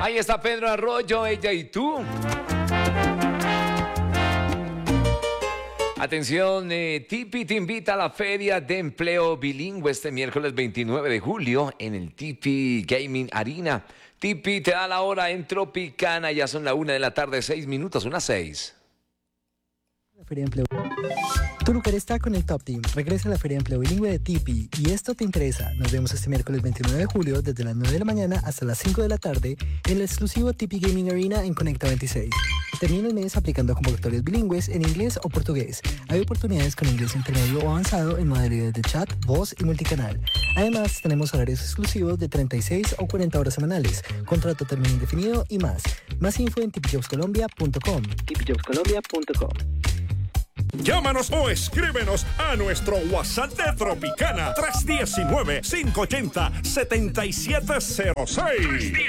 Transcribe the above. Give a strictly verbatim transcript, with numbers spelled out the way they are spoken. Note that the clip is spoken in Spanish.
Ahí está Pedro Arroyo, ella y tú. Atención, eh, Tipi te invita a la Feria de Empleo Bilingüe este miércoles veintinueve de julio en el Tipi Gaming Arena. Tipi te da la hora en Tropicana, ya son la una de la tarde, seis minutos, unas seis. La Feria de Empleo. Tu lugar está con el Top Team. Regresa a la Feria de Empleo Bilingüe de Tipi y esto te interesa. Nos vemos este miércoles veintinueve de julio desde las nueve de la mañana hasta las cinco de la tarde en el exclusivo Tipi Gaming Arena en Conecta veintiséis. Termina el mes aplicando convocatorias bilingües en inglés o portugués. Hay oportunidades con inglés intermedio o avanzado en modalidades de chat, voz y multicanal. Además, tenemos horarios exclusivos de treinta y seis o cuarenta horas semanales, contrato término indefinido y más. Más info en tipi jobs colombia punto com. tipi jobs colombia punto com. Llámanos o escríbenos a nuestro WhatsApp de Tropicana tres uno nueve, cinco ocho cero, siete siete cero seis.